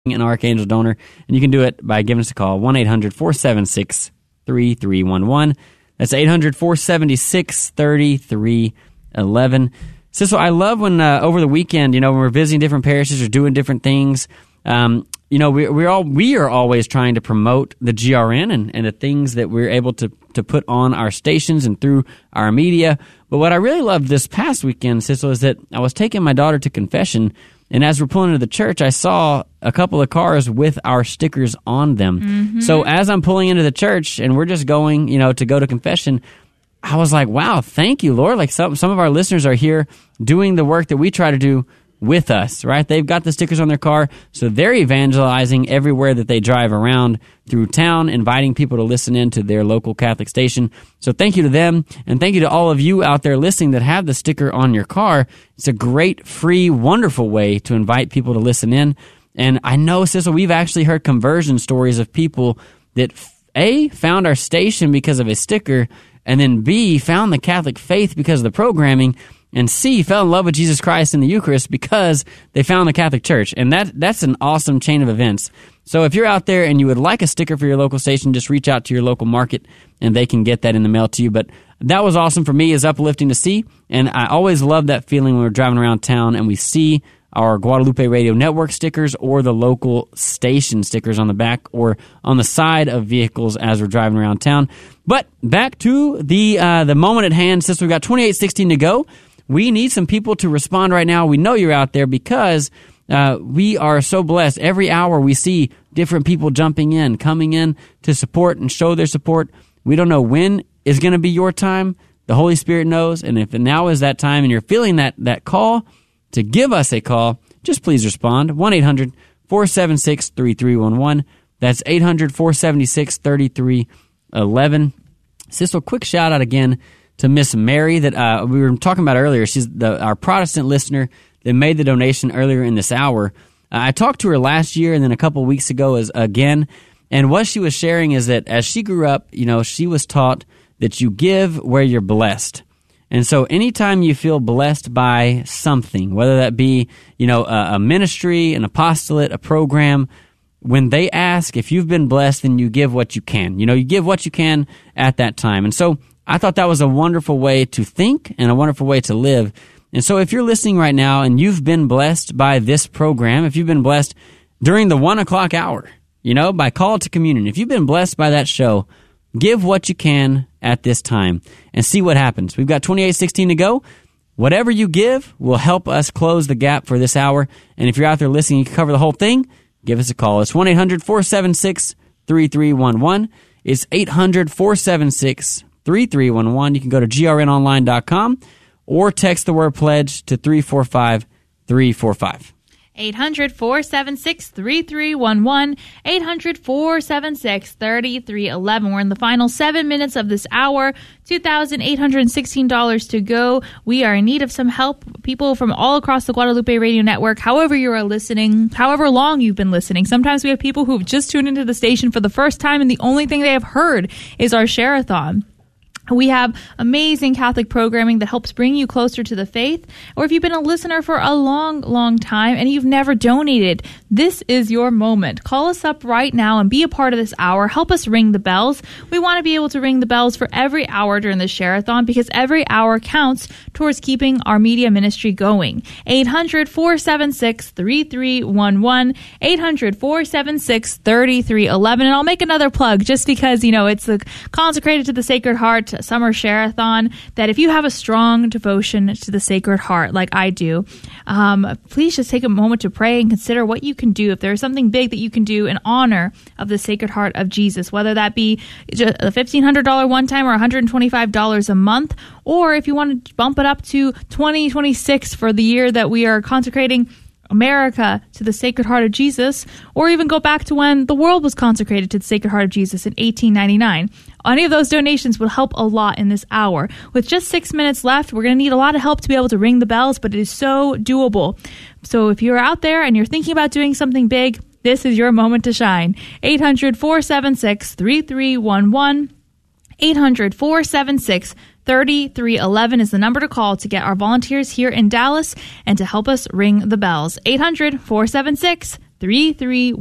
an Archangel donor, and you can do it by giving us a call, 1-800-476-3311. That's 800-476-3311. So I love when over the weekend, when we're visiting different parishes or doing different things, we are always trying to promote the GRN and the things that we're able to put on our stations and through our media. But what I really loved this past weekend, Sissel, is that I was taking my daughter to confession, and as we're pulling into the church, I saw a couple of cars with our stickers on them. Mm-hmm. So as I'm pulling into the church and we're just going, to go to confession, I was like, wow, thank you, Lord. Like some of our listeners are here doing the work that we try to do with us, right? They've got the stickers on their car, so they're evangelizing everywhere that they drive around through town, inviting people to listen in to their local Catholic station. So thank you to them, and thank you to all of you out there listening that have the sticker on your car. It's a great, free, wonderful way to invite people to listen in. And I know, Sissel, we've actually heard conversion stories of people that, A, found our station because of a sticker, and then B, found the Catholic faith because of the programming, and C, fell in love with Jesus Christ in the Eucharist because they found the Catholic Church. And that's an awesome chain of events. So if you're out there and you would like a sticker for your local station, just reach out to your local market and they can get that in the mail to you. But that was awesome for me. It's uplifting to see. And I always love that feeling when we're driving around town and we see our Guadalupe Radio Network stickers or the local station stickers on the back or on the side of vehicles as we're driving around town. But back to the moment at hand. Since we've got 28:16 to go, we need some people to respond right now. We know you're out there because we are so blessed. Every hour we see different people jumping in, coming in to support and show their support. We don't know when is going to be your time. The Holy Spirit knows. And if now is that time and you're feeling that call to give us a call, just please respond. 1-800-476-3311. That's 800-476-3311. Sissel, quick shout out again to Miss Mary that we were talking about earlier. She's our Protestant listener that made the donation earlier in this hour. I talked to her last year and then a couple of weeks ago again, and what she was sharing is that as she grew up, she was taught that you give where you're blessed. And so anytime you feel blessed by something, whether that be, a ministry, an apostolate, a program, when they ask if you've been blessed, then you give what you can. You give what you can at that time. And so I thought that was a wonderful way to think and a wonderful way to live. And so if you're listening right now and you've been blessed by this program, if you've been blessed during the 1 o'clock hour, by Call to Communion, if you've been blessed by that show, give what you can at this time and see what happens. We've got 28:16 to go. Whatever you give will help us close the gap for this hour. And if you're out there listening, you can cover the whole thing, give us a call. It's 1-800-476-3311. It's 800-476-3311. You can go to grnonline.com or text the word pledge to 345-345. 800-476-3311, 800-476-3311. We're in the final 7 minutes of this hour, $2,816 to go. We are in need of some help. People from all across the Guadalupe Radio Network, however you are listening, however long you've been listening. Sometimes we have people who've just tuned into the station for the first time and the only thing they have heard is our share-a-thon. We have amazing Catholic programming that helps bring you closer to the faith. Or if you've been a listener for a long, long time and you've never donated, this is your moment. Call us up right now and be a part of this hour. Help us ring the bells. We want to be able to ring the bells for every hour during the share-a-thon because every hour counts towards keeping our media ministry going. 800-476-3311, 800-476-3311. And I'll make another plug just because, it's the Consecrated to the Sacred Heart Summer Share-a-thon, that if you have a strong devotion to the Sacred Heart like I do, please just take a moment to pray and consider what you can do. If there's something big that you can do in honor of the Sacred Heart of Jesus, whether that be a $1,500 one-time or $125 a month, or if you want to bump it up to $2026 for the year that we are consecrating America to the Sacred Heart of Jesus, or even go back to when the world was consecrated to the Sacred Heart of Jesus in 1899. Any of those donations will help a lot in this hour. With just 6 minutes left, we're going to need a lot of help to be able to ring the bells, but it is so doable. So if you're out there and you're thinking about doing something big, this is your moment to shine. 800-476-3311, 800-476-3311 is the number to call to get our volunteers here in Dallas and to help us ring the bells. 800-476-3311. 33